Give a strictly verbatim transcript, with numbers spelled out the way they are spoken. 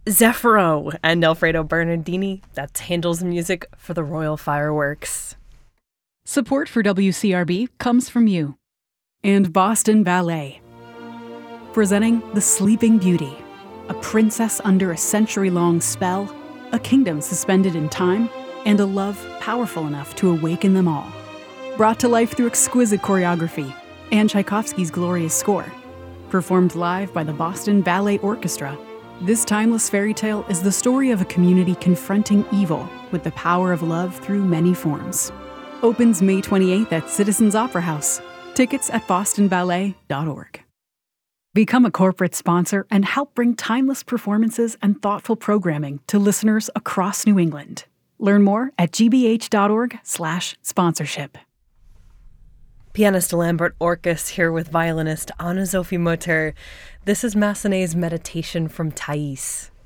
Zeffiro and Alfredo Bernardini. That's Handel's music for the Royal Fireworks. Support for W C R B comes from you. And Boston Ballet. Presenting The Sleeping Beauty, a princess under a century-long spell, a kingdom suspended in time, and a love powerful enough to awaken them all. Brought to life through exquisite choreography and Tchaikovsky's glorious score. Performed live by the Boston Ballet Orchestra, this timeless fairy tale is the story of a community confronting evil with the power of love through many forms. Opens May twenty-eighth at Citizens Opera House. Tickets at boston ballet dot org. Become a corporate sponsor and help bring timeless performances and thoughtful programming to listeners across New England. Learn more at gbh.org slash sponsorship. Pianist Lambert Orkus here with violinist Anna-Sophie Mutter. This is Massenet's Meditation from Thais.